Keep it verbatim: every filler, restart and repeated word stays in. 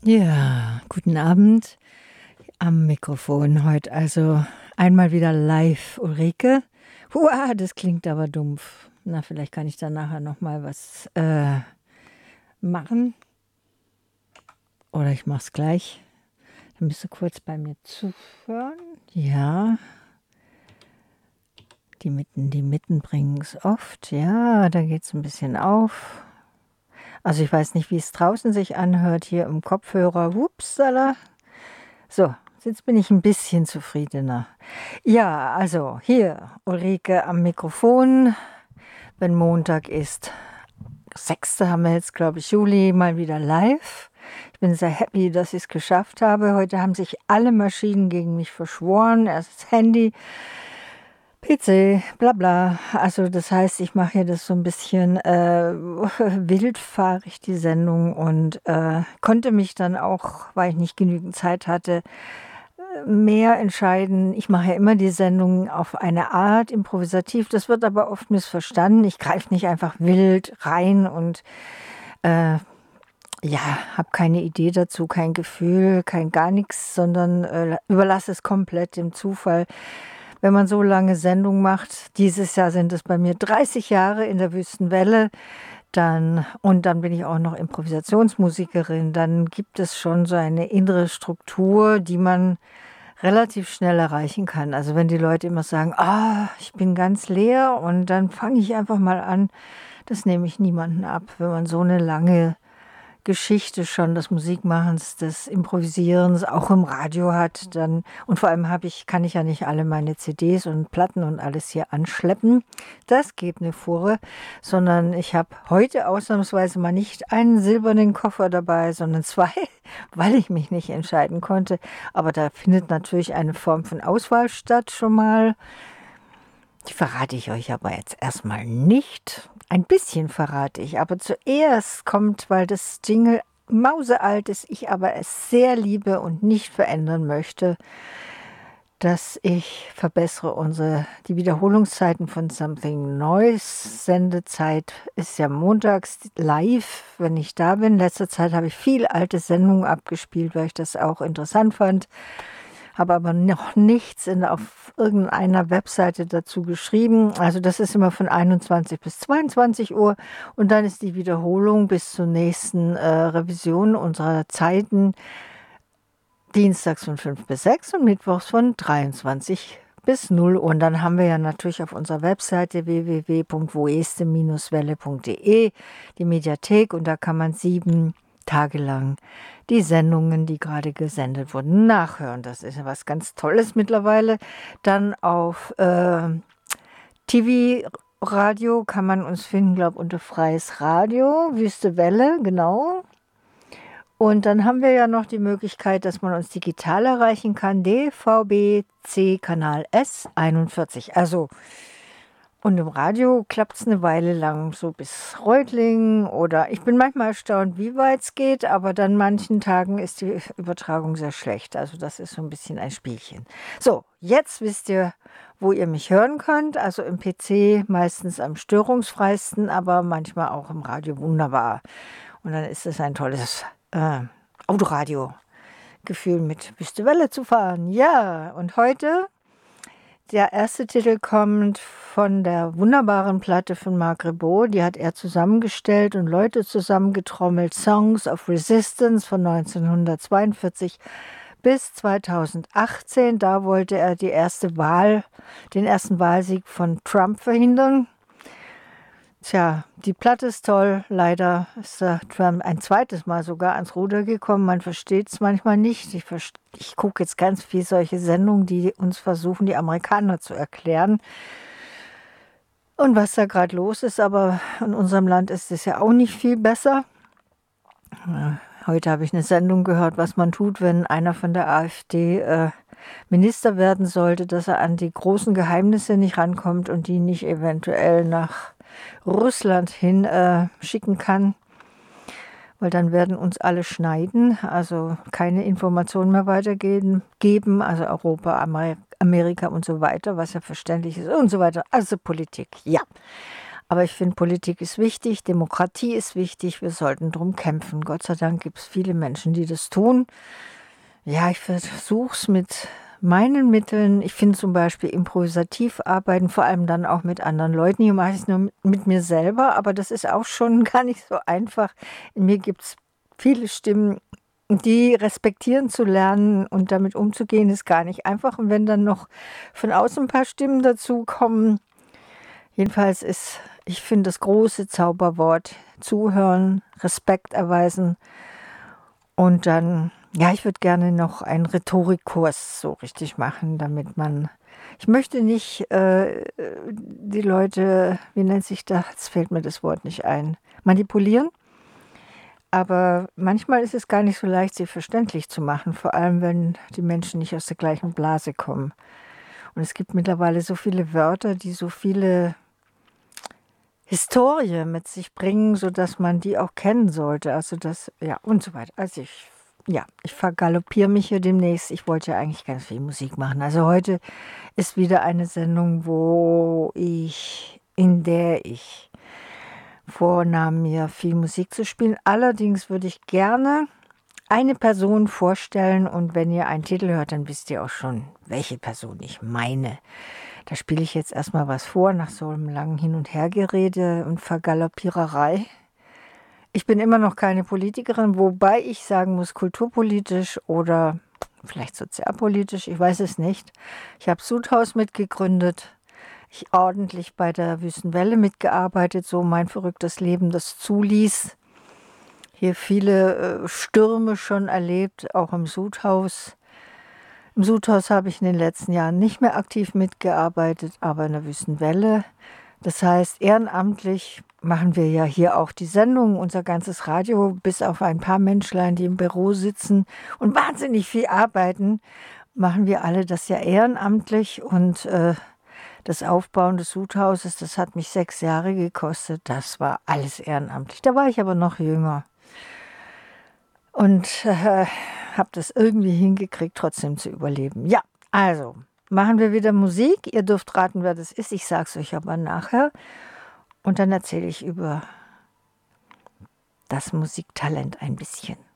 Ja, guten Abend am Mikrofon heute. Also einmal wieder live, Ulrike. Hua, das klingt aber dumpf. Na, vielleicht kann ich da nachher noch mal was äh, machen. Oder ich mach's gleich. Dann müsst ihr kurz bei mir zuhören. Ja. Die Mitten, die Mitten bringen es oft. Ja, da geht's ein bisschen auf. Also ich weiß nicht, wie es draußen sich anhört, hier im Kopfhörer. Wupsala. So, jetzt bin ich ein bisschen zufriedener. Ja, also hier, Ulrike am Mikrofon, wenn Montag ist. sechster haben wir jetzt, glaube ich, Juli, mal wieder live. Ich bin sehr happy, dass ich es geschafft habe. Heute haben sich alle Maschinen gegen mich verschworen. Erst das Handy, P C, bla bla. Also das heißt, ich mache hier das so ein bisschen äh, wild, fahre ich die Sendung und äh, konnte mich dann auch, weil ich nicht genügend Zeit hatte, mehr entscheiden. Ich mache ja immer die Sendungen auf eine Art improvisativ. Das wird aber oft missverstanden. Ich greife nicht einfach wild rein und äh, ja, habe keine Idee dazu, kein Gefühl, kein gar nichts, sondern äh, überlasse es komplett dem Zufall. Wenn man so lange Sendungen macht, dieses Jahr sind es bei mir dreißig Jahre in der Wüstenwelle, dann, und dann bin ich auch noch Improvisationsmusikerin, dann gibt es schon so eine innere Struktur, die man relativ schnell erreichen kann. Also wenn die Leute immer sagen, ah, ich bin ganz leer und dann fange ich einfach mal an, das nehme ich niemanden ab, wenn man so eine lange Geschichte schon des Musikmachens, des Improvisierens, auch im Radio hat, dann, und vor allem habe ich, kann ich ja nicht alle meine C Ds und Platten und alles hier anschleppen. Das geht eine Fuhre, sondern ich habe heute ausnahmsweise mal nicht einen silbernen Koffer dabei, sondern zwei, weil ich mich nicht entscheiden konnte. Aber da findet natürlich eine Form von Auswahl statt schon mal. Die verrate ich euch aber jetzt erstmal nicht. Ein bisschen verrate ich, aber zuerst kommt, weil das Jingle mausealt ist, ich aber es sehr liebe und nicht verändern möchte, dass ich verbessere unsere, die Wiederholungszeiten von Something Noise. Sendezeit ist ja montags live, wenn ich da bin. In letzter Zeit habe ich viel alte Sendungen abgespielt, weil ich das auch interessant fand. Habe aber noch nichts in, auf irgendeiner Webseite dazu geschrieben. Also das ist immer von einundzwanzig bis zweiundzwanzig Uhr und dann ist die Wiederholung bis zur nächsten äh, Revision unserer Zeiten dienstags von fünf bis sechs und mittwochs von dreiundzwanzig bis null Uhr. Und dann haben wir ja natürlich auf unserer Webseite w w w punkt voeste Bindestrich welle punkt de die Mediathek und da kann man sieben Tage lang die Sendungen, die gerade gesendet wurden, nachhören. Das ist ja was ganz Tolles mittlerweile. Dann auf äh, T V-Radio kann man uns finden, glaube ich, unter Freies Radio, Wüste Welle, genau. Und dann haben wir ja noch die Möglichkeit, dass man uns digital erreichen kann, D V B C Kanal S einundvierzig. Also und im Radio klappt es eine Weile lang, so bis Reutlingen oder ich bin manchmal erstaunt, wie weit es geht, aber dann manchen Tagen ist die Übertragung sehr schlecht. Also das ist so ein bisschen ein Spielchen. So, jetzt wisst ihr, wo ihr mich hören könnt. Also im P C meistens am störungsfreisten, aber manchmal auch im Radio wunderbar. Und dann ist es ein tolles äh, Autoradio-Gefühl mit Wüste Welle zu fahren. Ja, und heute... Der erste Titel kommt von der wunderbaren Platte von Marc Ribot. Die hat er zusammengestellt und Leute zusammengetrommelt. Songs of Resistance von neunzehnhundertzweiundvierzig bis zweitausendachtzehn. Da wollte er die erste Wahl, den ersten Wahlsieg von Trump verhindern. Tja, die Platte ist toll. Leider ist der Trump ein zweites Mal sogar ans Ruder gekommen. Man versteht es manchmal nicht. Ich, ich gucke jetzt ganz viel solche Sendungen, die uns versuchen, die Amerikaner zu erklären. Und was da gerade los ist, aber in unserem Land ist es ja auch nicht viel besser. Heute habe ich eine Sendung gehört, was man tut, wenn einer von der AfD äh, Minister werden sollte, dass er an die großen Geheimnisse nicht rankommt und die nicht eventuell nach Russland hin äh, schicken kann, weil dann werden uns alle schneiden, also keine Informationen mehr weitergeben, geben, also Europa, Amer- Amerika und so weiter, was ja verständlich ist und so weiter, also Politik, ja. Aber ich finde, Politik ist wichtig, Demokratie ist wichtig, wir sollten drum kämpfen. Gott sei Dank gibt es viele Menschen, die das tun. Ja, ich versuche es mit meinen Mitteln. Ich finde zum Beispiel improvisativ arbeiten, vor allem dann auch mit anderen Leuten. Hier mache ich es nur mit mir selber, aber das ist auch schon gar nicht so einfach. In mir gibt es viele Stimmen, die respektieren zu lernen und damit umzugehen, ist gar nicht einfach. Und wenn dann noch von außen ein paar Stimmen dazukommen, jedenfalls ist, ich finde, das große Zauberwort zuhören, Respekt erweisen und dann, ja, ich würde gerne noch einen Rhetorikkurs so richtig machen, damit man, ich möchte nicht äh, die Leute, wie nennt sich das, jetzt fällt mir das Wort nicht ein, manipulieren. Aber manchmal ist es gar nicht so leicht, sie verständlich zu machen, vor allem wenn die Menschen nicht aus der gleichen Blase kommen. Und es gibt mittlerweile so viele Wörter, die so viele Historie mit sich bringen, sodass man die auch kennen sollte. Also das, ja, und so weiter. Also ich, ja, ich vergaloppiere mich hier demnächst. Ich wollte ja eigentlich ganz viel Musik machen. Also heute ist wieder eine Sendung, wo ich, in der ich vornahm, mir viel Musik zu spielen. Allerdings würde ich gerne eine Person vorstellen und wenn ihr einen Titel hört, dann wisst ihr auch schon, welche Person ich meine. Da spiele ich jetzt erstmal was vor, nach so einem langen Hin- und Hergerede und Vergaloppiererei. Ich bin immer noch keine Politikerin, wobei ich sagen muss, kulturpolitisch oder vielleicht sozialpolitisch, ich weiß es nicht. Ich habe Sudhaus mitgegründet. Ich ordentlich bei der Wüstenwelle mitgearbeitet, so mein verrücktes Leben das zuließ. Hier viele äh, Stürme schon erlebt, auch im Sudhaus. Im Sudhaus habe ich in den letzten Jahren nicht mehr aktiv mitgearbeitet, aber in der Wüstenwelle. Das heißt, ehrenamtlich machen wir ja hier auch die Sendung, unser ganzes Radio, bis auf ein paar Menschlein, die im Büro sitzen und wahnsinnig viel arbeiten, machen wir alle das ja ehrenamtlich und äh, das Aufbauen des Sudhauses, das hat mich sechs Jahre gekostet. Das war alles ehrenamtlich. Da war ich aber noch jünger. Und äh, habe das irgendwie hingekriegt, trotzdem zu überleben. Ja, also, machen wir wieder Musik. Ihr dürft raten, wer das ist. Ich sage es euch aber nachher. Und dann erzähle ich über das Musiktalent ein bisschen.